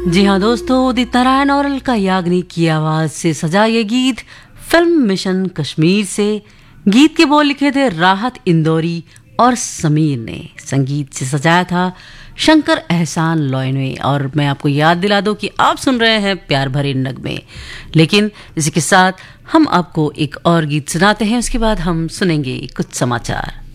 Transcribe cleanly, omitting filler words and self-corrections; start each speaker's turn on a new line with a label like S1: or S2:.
S1: जी हाँ दोस्तों, उदित नारायण और अलका याग्निक की आवाज से सजा ये गीत फिल्म मिशन कश्मीर से। गीत के बोल लिखे थे राहत इंदौरी और समीर ने। संगीत से सजाया था शंकर एहसान लॉय ने। और मैं आपको याद दिला दूं कि आप सुन रहे हैं प्यार भरे नगमे। लेकिन इसी के साथ हम आपको एक और गीत सुनाते हैं, उसके बाद हम सुनेंगे कुछ समाचार।